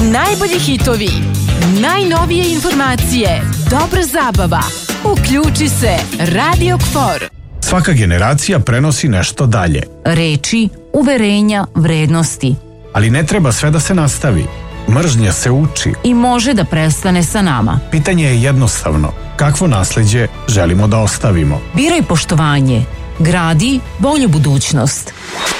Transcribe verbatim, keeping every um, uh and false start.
Najbolji hitovi, najnovije informacije, dobra zabava. Uključi se, Radio Kfor. Svaka generacija prenosi nešto dalje. Reči, uverenja, vrednosti. Ali ne treba sve da se nastavi. Mržnja se uči. I može da prestane sa nama. Pitanje je jednostavno. Kakvo nasleđe želimo da ostavimo? Biraj poštovanje. Gradi bolju budućnost.